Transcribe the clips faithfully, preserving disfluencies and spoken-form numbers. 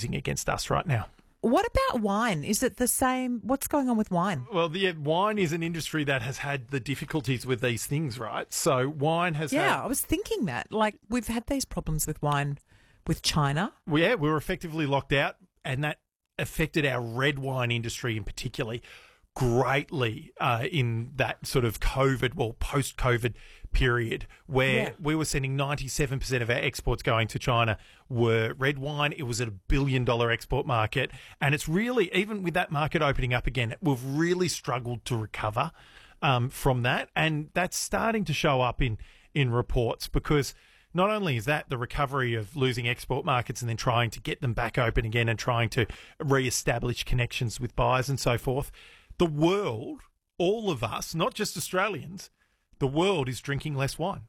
using against us right now. What about wine? Is it the same? What's going on with wine? Well, the wine is an industry that has had the difficulties with these things, right? So wine has Yeah, had... I was thinking that. Like, we've had these problems with wine with China. Well, yeah, we were effectively locked out, and that affected our red wine industry in particular greatly uh, in that sort of COVID, well, post-COVID period where Yeah. we were sending ninety-seven percent of our exports going to China were red wine. It was at a billion dollar export market. And it's really, even with that market opening up again, we've really struggled to recover um, from that. And that's starting to show up in, in reports because not only is that the recovery of losing export markets and then trying to get them back open again and trying to re-establish connections with buyers and so forth, the world, all of us, not just Australians, the world is drinking less wine.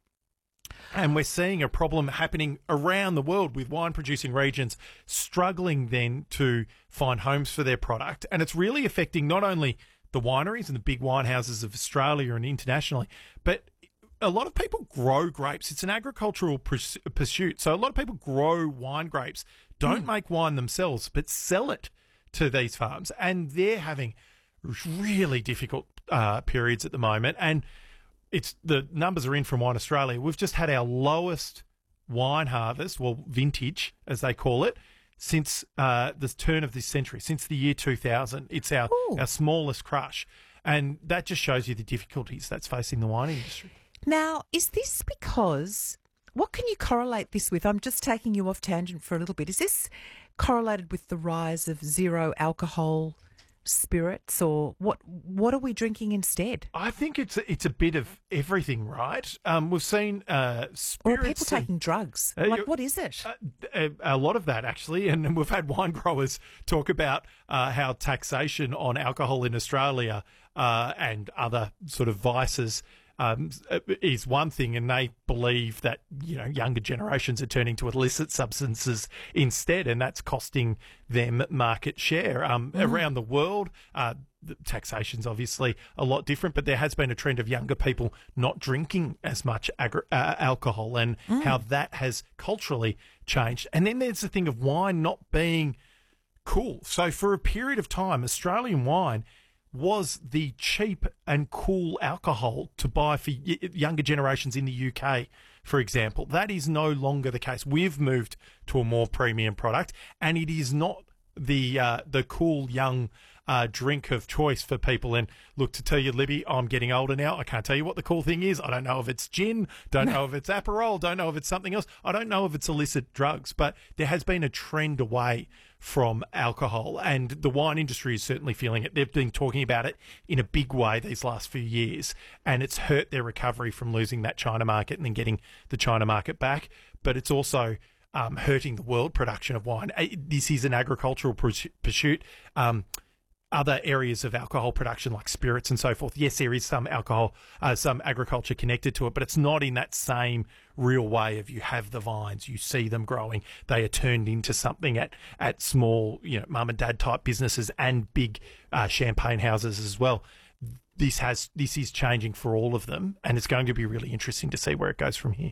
And we're seeing a problem happening around the world with wine-producing regions struggling then to find homes for their product. And it's really affecting not only the wineries and the big wine houses of Australia and internationally, but a lot of people grow grapes. It's an agricultural purs- pursuit. So a lot of people grow wine grapes, don't mm. make wine themselves, but sell it to these farms. And they're having really difficult uh, periods at the moment. And it's the numbers are in from Wine Australia. We've just had our lowest wine harvest, well, vintage, as they call it, since uh, the turn of this century, since the year two thousand. It's our, our smallest crush. And that just shows you the difficulties that's facing the wine industry. Now, is this because, what can you correlate this with? I'm just taking you off tangent for a little bit. Is this correlated with the rise of zero alcohol spirits, or what what are we drinking instead? I think it's a, it's a bit of everything, right? Um, we've seen uh, spirits. Or are people taking drugs? Uh, like, what is it? Uh, a, a lot of that, actually. And we've had wine growers talk about uh, how taxation on alcohol in Australia uh, and other sort of vices Um, is one thing, and they believe that, you know, younger generations are turning to illicit substances instead, and that's costing them market share. Um, mm. Around the world, uh, the taxation's obviously a lot different, but there has been a trend of younger people not drinking as much agri- uh, alcohol, and mm. how that has culturally changed. And then there's the thing of wine not being cool. So for a period of time, Australian wine was the cheap and cool alcohol to buy for y- younger generations in the U K, for example. That is no longer the case. We've moved to a more premium product, and it is not the uh, the cool young uh, drink of choice for people. And look, to tell you, Libby, I'm getting older now. I can't tell you what the cool thing is. I don't know if it's gin, don't know if it's Aperol, don't know if it's something else. I don't know if it's illicit drugs, but there has been a trend away from alcohol, and the wine industry is certainly feeling it. They've been talking about it in a big way these last few years, and it's hurt their recovery from losing that China market and then getting the China market back. But it's also um, hurting the world production of wine. This is an agricultural pursuit. Um, other areas of alcohol production like spirits and so forth, yes, there is some alcohol, uh, some agriculture connected to it, but it's not in that same real way of you have the vines, you see them growing, they are turned into something at, at small, you know, mum and dad type businesses and big uh, champagne houses as well. This has this is changing for all of them, and it's going to be really interesting to see where it goes from here.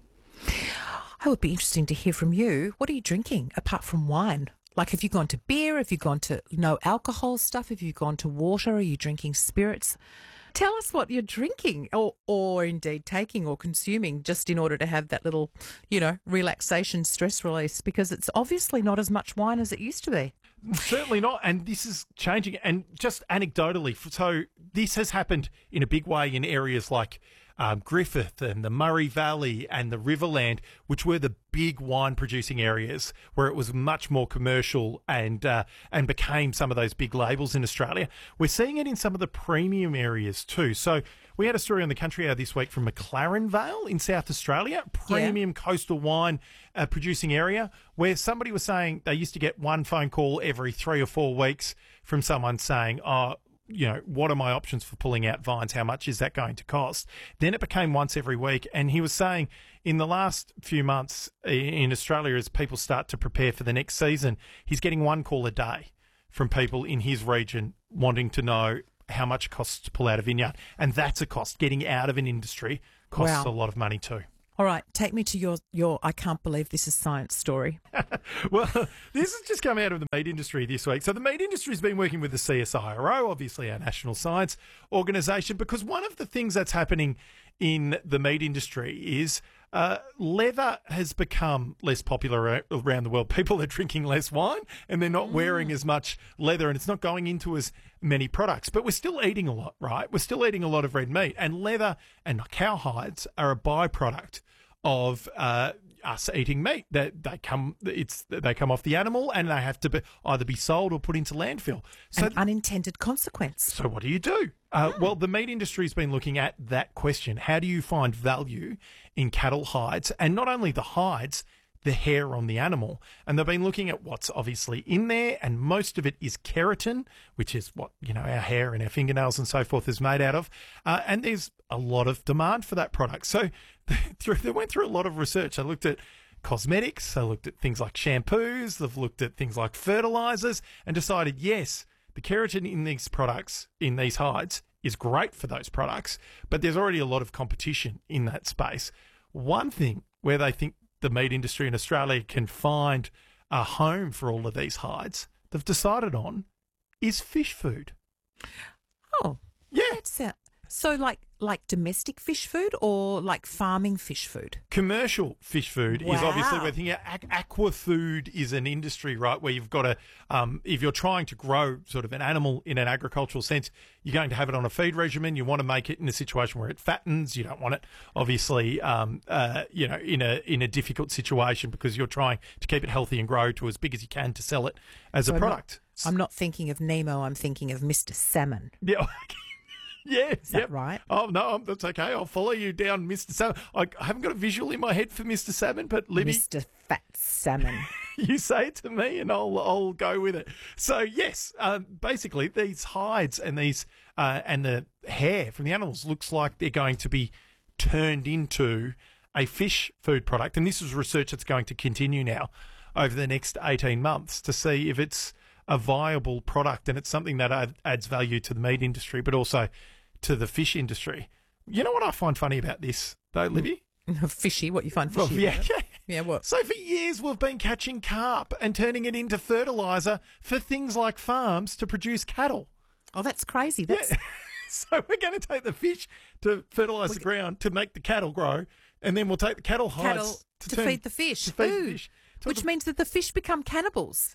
It would be interesting to hear from you. What are you drinking apart from wine? Like, have you gone to beer? Have you gone to no alcohol stuff? Have you gone to water? Are you drinking spirits? Tell us what you're drinking or, or indeed taking or consuming just in order to have that little, you know, relaxation, stress release, because it's obviously not as much wine as it used to be. Certainly not. And this is changing. And just anecdotally, so this has happened in a big way in areas like Um, Griffith and the Murray Valley and the Riverland, which were the big wine producing areas where it was much more commercial and uh, and became some of those big labels in Australia. We're seeing it in some of the premium areas too. So we had a story on the Country Hour this week from McLaren Vale in South Australia, premium yeah. coastal wine uh, producing area, where somebody was saying they used to get one phone call every three or four weeks from someone saying, oh, you know, what are my options for pulling out vines? How much is that going to cost? Then it became once every week. And he was saying in the last few months in Australia, as people start to prepare for the next season, he's getting one call a day from people in his region wanting to know how much it costs to pull out a vineyard. And that's a cost. Getting out of an industry costs wow. a lot of money too. All right, take me to your, your I can't believe this is science story. Well, this has just come out of the meat industry this week. So the meat industry has been working with the C S I R O, obviously our national science organisation, because one of the things that's happening in the meat industry is uh, leather has become less popular around the world. People are drinking less wine and they're not mm. wearing as much leather, and it's not going into as many products. But we're still eating a lot, right? We're still eating a lot of red meat, and leather and cow hides are a byproduct of uh, us eating meat. They, they come, it's they come off the animal, and they have to be, either be sold or put into landfill. So an unintended consequence. So what do you do? Uh, well, the meat industry has been looking at that question. How do you find value in cattle hides? And not only the hides, the hair on the animal. And they've been looking at what's obviously in there, and most of it is keratin, which is what, you know, our hair and our fingernails and so forth is made out of. Uh, and there's a lot of demand for that product. So they, they went through a lot of research. They looked at cosmetics, they looked at things like shampoos, they've looked at things like fertilizers, and decided, yes, the keratin in these products, in these hides, is great for those products, but there's already a lot of competition in that space. One thing where they think the meat industry in Australia can find a home for all of these hides, they've decided on, is fish food. Oh, yeah. That's it. So like like domestic fish food or like farming fish food? Commercial fish food wow. is obviously, we're thinking aqua food is an industry, right, where you've got to, um, if you're trying to grow sort of an animal in an agricultural sense, you're going to have it on a feed regimen. You want to make it in a situation where it fattens. You don't want it, obviously, um, uh, you know, in a in a difficult situation, because you're trying to keep it healthy and grow to as big as you can to sell it as so a product. I'm not, I'm not thinking of Nemo. I'm thinking of Mister Salmon. Yeah. Yeah, is that yep. right? Oh no, that's okay. I'll follow you down, Mister Salmon. I, I haven't got a visual in my head for Mister Salmon, but Libby, Mister Fat Salmon. You say it to me, and I'll I'll go with it. So yes, uh, basically these hides and these uh, and the hair from the animals looks like they're going to be turned into a fish food product, and this is research that's going to continue now over the next eighteen months to see if it's a viable product, and it's something that ad- adds value to the meat industry, but also to the fish industry. You know what I find funny about this, though, Libby? Fishy, what you find fishy? Well, yeah, yeah. Yeah, what? So for years we've been catching carp and turning it into fertiliser for things like farms to produce cattle. Oh, that's crazy. That's... Yeah. So we're going to take the fish to fertilise the ground to make the cattle grow, and then we'll take the cattle hides cattle to, to turn, feed the fish. To feed Ooh, the fish. To which the... means that the fish become cannibals.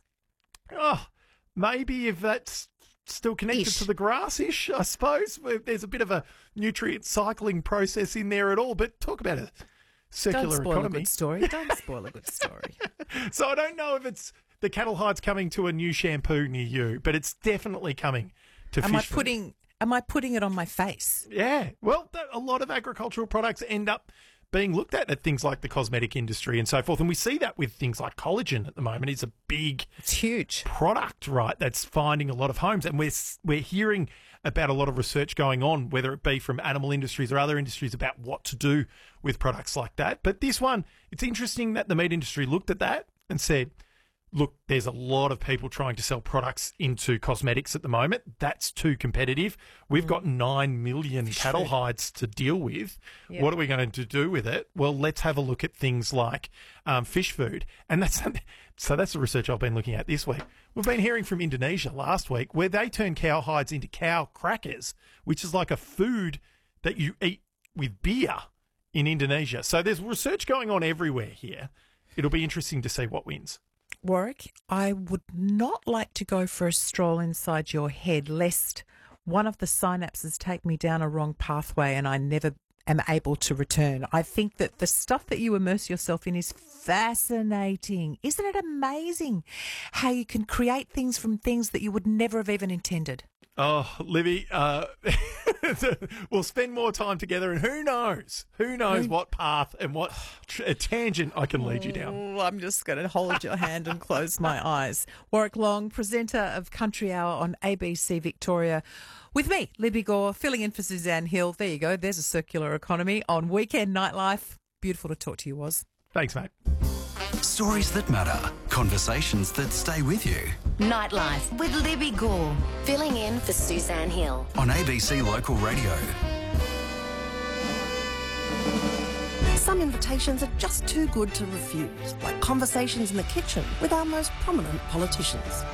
Oh, maybe if that's still connected Ish. to the grass-ish, I suppose. There's a bit of a nutrient cycling process in there at all, but talk about a circular don't spoil economy. A good story. Don't spoil a good story. So I don't know if it's the cattle hides coming to a new shampoo near you, but it's definitely coming to am fish I food. putting Am I putting it on my face? Yeah. Well, th- a lot of agricultural products end up being looked at at things like the cosmetic industry and so forth. And we see that with things like collagen at the moment. It's a big it's huge product, right, that's finding a lot of homes. And we're, we're hearing about a lot of research going on, whether it be from animal industries or other industries, about what to do with products like that. But this one, it's interesting that the meat industry looked at that and said, look, there's a lot of people trying to sell products into cosmetics at the moment. That's too competitive. We've mm. got nine million Fish cattle food. hides to deal with. Yep. What are we going to do with it? Well, let's have a look at things like um, fish food. And that's so that's the research I've been looking at this week. We've been hearing from Indonesia last week, where they turn cow hides into cow crackers, which is like a food that you eat with beer in Indonesia. So there's research going on everywhere here. It'll be interesting to see what wins. Warwick, I would not like to go for a stroll inside your head, lest one of the synapses take me down a wrong pathway and I never am able to return. I think that the stuff that you immerse yourself in is fascinating. Isn't it amazing how you can create things from things that you would never have even intended? Oh, Libby, uh, we'll spend more time together, and who knows? Who knows what path and what t- tangent I can lead you down. Oh, I'm just going to hold your hand and close my eyes. Warwick Long, presenter of Country Hour on A B C Victoria, with me, Libby Gore, filling in for Suzanne Hill. There you go. There's a circular economy on Weekend Nightlife. Beautiful to talk to you, Woz. Thanks, mate. Stories that matter. Conversations that stay with you. Nightlife with Libby Gore, filling in for Suzanne Hill. On A B C Local Radio. Some some invitations are just too good to refuse, like conversations in the kitchen with our most prominent politicians.